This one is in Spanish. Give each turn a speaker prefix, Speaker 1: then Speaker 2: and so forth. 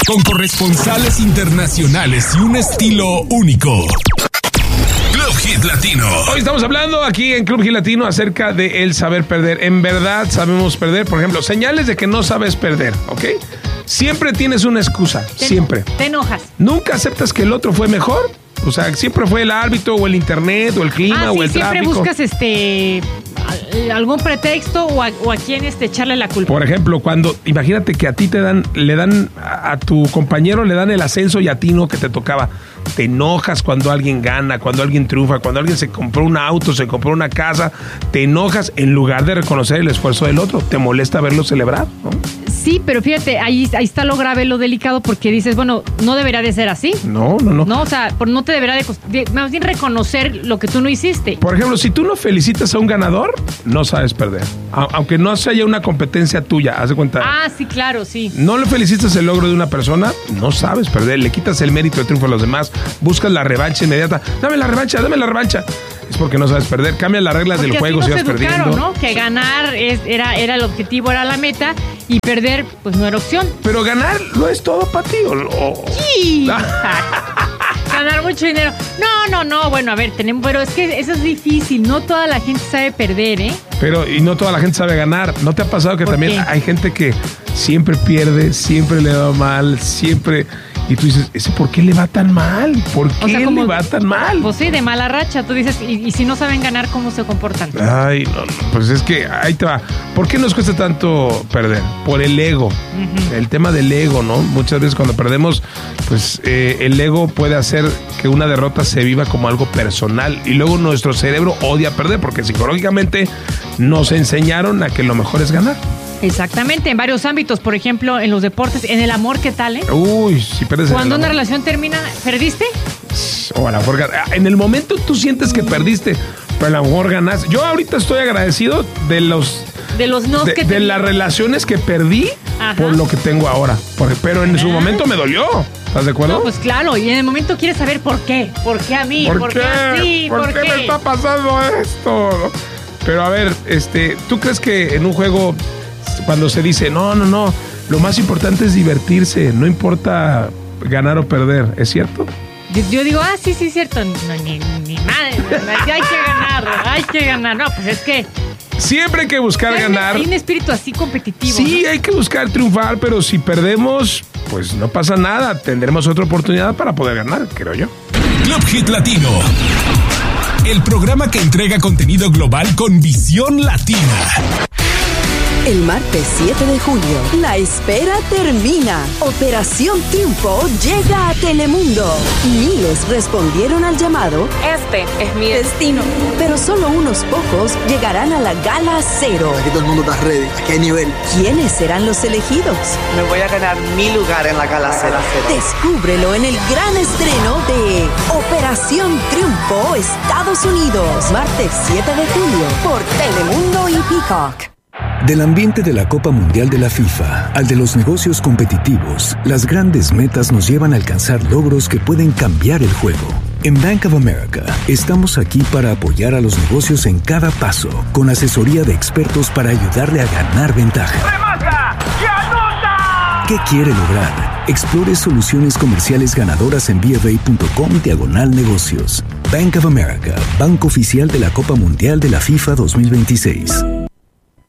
Speaker 1: con corresponsales internacionales y un estilo único. Club Hit Latino.
Speaker 2: Hoy estamos hablando aquí en Club Hit Latino acerca de el saber perder. En verdad sabemos perder. Por ejemplo, señales de que no sabes perder, ¿ok? Siempre tienes una excusa, siempre.
Speaker 3: Te enojas.
Speaker 2: Nunca aceptas que el otro fue mejor. O sea, siempre fue el árbitro o el internet o el clima o el
Speaker 3: siempre
Speaker 2: tráfico.
Speaker 3: Buscas algún pretexto o a quién echarle la culpa.
Speaker 2: Por ejemplo, cuando imagínate que a ti le dan a tu compañero le dan el ascenso y a ti no, que te tocaba. Te enojas cuando alguien gana, cuando alguien triunfa, cuando alguien se compró un auto, se compró una casa. Te enojas en lugar de reconocer el esfuerzo del otro. Te molesta verlo celebrar, ¿no?
Speaker 3: Sí, pero fíjate, ahí está lo grave, lo delicado, porque dices, bueno, no debería de ser así.
Speaker 2: No.
Speaker 3: No, o sea, no te deberá más bien reconocer lo que tú no hiciste.
Speaker 2: Por ejemplo, si tú no felicitas a un ganador, no sabes perder. Aunque no haya una competencia tuya, haz de cuenta.
Speaker 3: Ah, sí, claro, sí.
Speaker 2: No le felicitas el logro de una persona, no sabes perder. Le quitas el mérito de triunfo a los demás, buscas la revancha inmediata. Dame la revancha. Es porque no sabes perder. Cambia las reglas del juego si vas perdiendo.
Speaker 3: ¿No? Que ganar era el objetivo, era la meta, y perder, pues no era opción.
Speaker 2: Pero ganar lo es todo para ti.
Speaker 3: Sí. Ganar mucho dinero. No. Bueno, a ver, pero es que eso es difícil. No toda la gente sabe perder, ¿eh?
Speaker 2: Y no toda la gente sabe ganar. ¿No te ha pasado que también hay gente que siempre pierde, siempre le va mal, siempre... Y tú dices, ¿ese por qué le va tan mal? ¿Por qué le va tan mal?
Speaker 3: Pues sí, de mala racha. Tú dices, ¿y si no saben ganar, cómo se comportan?
Speaker 2: Ay, no, pues es que ahí te va. ¿Por qué nos cuesta tanto perder? Por el ego. Uh-huh. El tema del ego, ¿no? Muchas veces cuando perdemos, pues el ego puede hacer que una derrota se viva como algo personal. Y luego nuestro cerebro odia perder, porque psicológicamente nos enseñaron a que lo mejor es ganar.
Speaker 3: Exactamente, en varios ámbitos, por ejemplo, en los deportes, en el amor, ¿qué tal,
Speaker 2: Uy, si pierdes.
Speaker 3: Cuando una relación termina, ¿perdiste?
Speaker 2: O a lo mejor en el momento tú sientes que perdiste, pero a lo mejor ganas. Yo ahorita estoy agradecido de las relaciones que perdí. Ajá. Por lo que tengo ahora. Pero en su momento me dolió. ¿Estás de acuerdo?
Speaker 3: No, pues claro, y en el momento quieres saber por qué. ¿Por qué a mí? ¿Por qué así?
Speaker 2: ¿Por qué me está pasando esto? Pero a ver, ¿tú crees que en un juego, cuando se dice, no, lo más importante es divertirse, no importa ganar o perder, ¿es cierto?
Speaker 3: Yo digo, sí, es cierto, no, ni madre, hay que ganar, no, pues es que...
Speaker 2: Siempre hay que buscar ganar.
Speaker 3: Hay un espíritu así competitivo.
Speaker 2: Sí,
Speaker 3: ¿no?
Speaker 2: Hay que buscar triunfar, pero si perdemos, pues no pasa nada, tendremos otra oportunidad para poder ganar, creo yo.
Speaker 1: Club Hit Latino, el programa que entrega contenido global con visión latina.
Speaker 4: El martes 7 de julio, la espera termina. Operación Triunfo llega a Telemundo. Miles respondieron al llamado.
Speaker 5: Este es mi destino.
Speaker 4: Pero solo unos pocos llegarán a la Gala Cero.
Speaker 6: Aquí todo el mundo está ready. ¿A qué nivel?
Speaker 4: ¿Quiénes serán los elegidos?
Speaker 6: Me voy a ganar mi lugar en la Gala Cero.
Speaker 4: Descúbrelo en el gran estreno de Operación Triunfo Estados Unidos. Martes 7 de julio por Telemundo y Peacock.
Speaker 7: Del ambiente de la Copa Mundial de la FIFA al de los negocios competitivos, las grandes metas nos llevan a alcanzar logros que pueden cambiar el juego. En Bank of America, estamos aquí para apoyar a los negocios en cada paso, con asesoría de expertos para ayudarle a ganar ventaja.
Speaker 8: ¡Remata y anota!
Speaker 7: ¿Qué quiere lograr? Explore soluciones comerciales ganadoras en BofA.com/negocios. Bank of America, banco oficial de la Copa Mundial de la FIFA 2026.